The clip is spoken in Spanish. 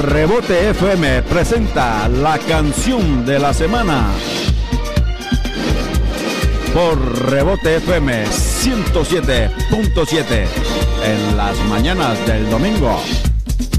Rebote FM presenta la canción de la semana por Rebote FM 107.7 en las mañanas del domingo.